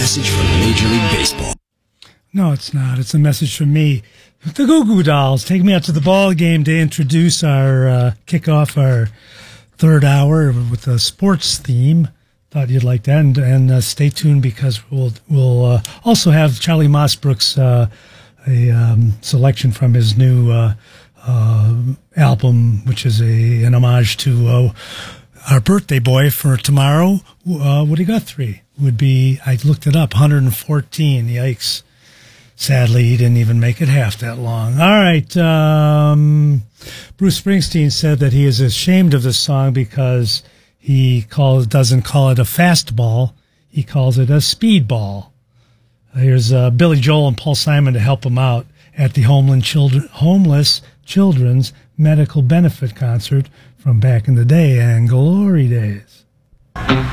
message from Major League Baseball. No, it's not. It's a message from me. The Goo Goo Dolls take me out to the ball game to introduce kick off our third hour with a sports theme. Thought you'd like that, and stay tuned because we'll also have Charlie Mossbrook's a selection from his new album, which is an homage to our birthday boy for tomorrow. What do you got? 3 would be, I looked it up, 114. Yikes. Sadly, he didn't even make it half that long. All right. Bruce Springsteen said that he is ashamed of this song because he doesn't call it a fastball. He calls it a speedball. Here's Billy Joel and Paul Simon to help him out at the Homeless Children's Medical Benefit Concert from back in the day and glory days.